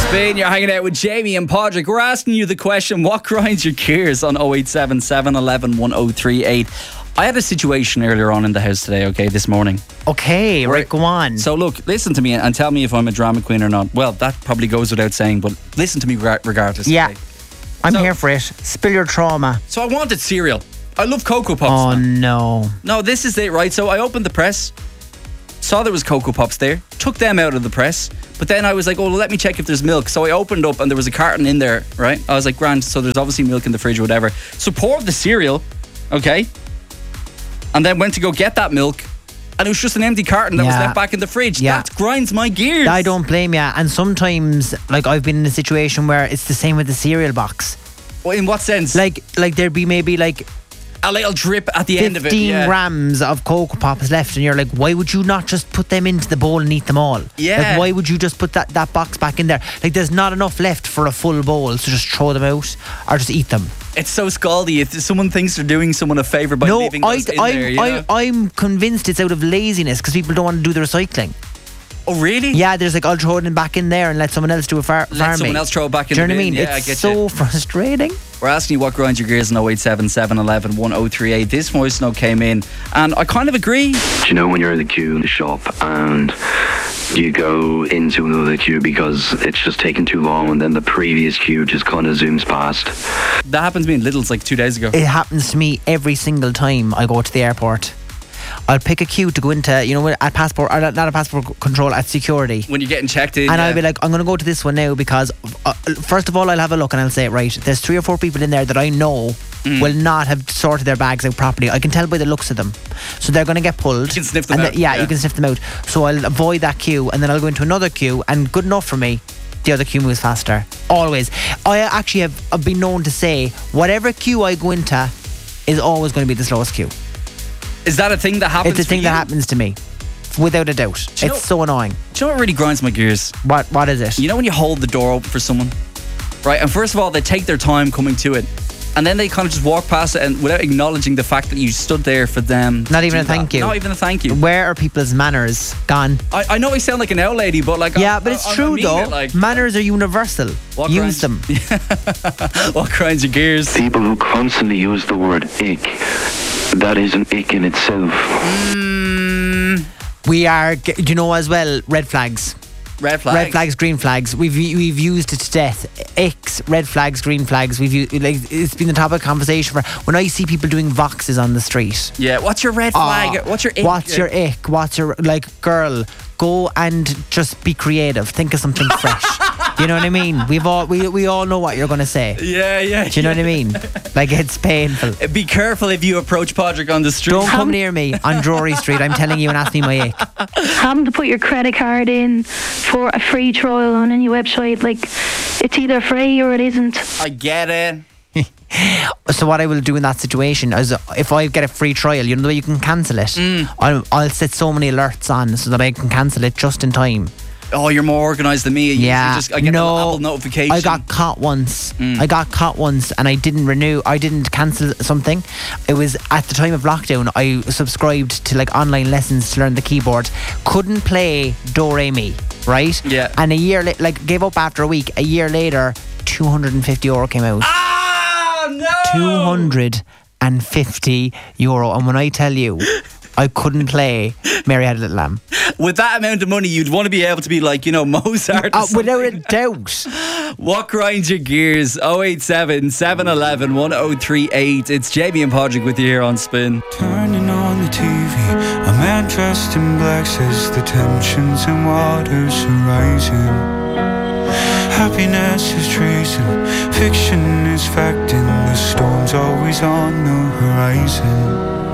Spin, you're hanging out with Jamie and Padraig. We're asking you the question, what grinds your gears on 087 711 1038? I had a situation earlier on in the house today, this morning. Okay, right, go on. So look, listen to me and tell me if I'm a drama queen or not. Well, that probably goes without saying, but listen to me regardless. Yeah, okay? I'm here for it. Spill your trauma. So I wanted cereal. I love Cocoa Pops. Oh, no. No, this is it, right? So I opened the press, saw there was Cocoa Pops there, took them out of the press, but then I was like, oh, well, let me check if there's milk. So I opened up and there was a carton in there, right? I was like, grand, so there's obviously milk in the fridge or whatever. So poured the cereal, okay? And then went to go get that milk, and it was just an empty carton that was left back in the fridge. Yeah. That grinds my gears. I don't blame you. And sometimes, like, I've been in a situation where it's the same with the cereal box. Well, in what sense? Like there'd be maybe like a little drip at the end of it. 15 grams of Cocoa Pops left, and you're like, why would you not just put them into the bowl and eat them all? Yeah. Like, why would you just put that box back in there? Like, there's not enough left for a full bowl, so just throw them out or just eat them. It's so scaldy. If someone thinks they're doing someone a favour by leaving those in there, I'm convinced it's out of laziness because people don't want to do the recycling. Oh, really? Yeah, there's like, I'll throw it in back in there and let someone else do a farm. Let someone else throw it back in the bin. Do you know what I mean? Yeah, it's I get so you. frustrating. We're asking you what grinds your gears in 087 711 1038. This voice note came in and I kind of agree. Do you know when you're in the queue in the shop and you go into another queue because it's just taking too long and then the previous queue just kind of zooms past? That happened to me in Lidl's like 2 days ago. It happens to me every single time I go to the airport. I'll pick a queue to go into, at passport, or not at passport control, at security. When you're getting checked in. And I'll be like, I'm going to go to this one now because, first of all, I'll have a look and I'll say, right, there's 3 or 4 people in there that I know will not have sorted their bags out properly. I can tell by the looks of them. So they're going to get pulled. You can sniff them out. You can sniff them out. So I'll avoid that queue and then I'll go into another queue, and good enough for me, the other queue moves faster. Always. I actually have been known to say, whatever queue I go into is always going to be the slowest queue. Is that a thing that happens? It's a thing that happens to me, without a doubt. It's so annoying. Do you know what really grinds my gears? What is it? You know when you hold the door open for someone, right? And first of all, they take their time coming to it, and then they kind of just walk past it and without acknowledging the fact that you stood there for them. Not even a thank you. Not even a thank you. Where are people's manners gone? I know I sound like an old lady, but like but it's true though. Manners are universal. Use them. What grinds your gears? People who constantly use the word ick. That is an ick in itself. We are, as well, red flags. Red flags? Red flags, green flags. We've used it to death. Icks, red flags, green flags. It's been the topic of conversation for when I see people doing voxes on the street. Yeah, what's your red flag? What's your ick? What's your ick? What's your, girl, go and just be creative. Think of something fresh. You know what I mean? We all know what you're going to say. Yeah. Do you know what I mean? Like, it's painful. Be careful if you approach Padraig on the street. Don't come near me on Drury Street, I'm telling you, and ask me my ick. Having to put your credit card in for a free trial on any website, like, it's either free or it isn't. I get it. So what I will do in that situation is, if I get a free trial, the way you can cancel it, I'll set so many alerts on so that I can cancel it just in time. Oh, you're more organised than me. Yeah. I get an Apple notification. I got caught once. And I didn't renew. I didn't cancel something. It was at the time of lockdown. I subscribed to like online lessons to learn the keyboard. Couldn't play Do Re Mi, right? Yeah. And a year gave up after a week. A year later, €250 came out. Ah, no! €250. And when I tell you, I couldn't play Mary Had a Little Lamb. With that amount of money, you'd want to be able to be like, Mozart. Without a doubt. What grinds your gears? 087 711 1038. It's Jamie and Padraig with you here on Spin. Turning on the TV, a man dressed in black says the tensions and waters are rising. Happiness is treason, fiction is fact, and the storm's always on the horizon.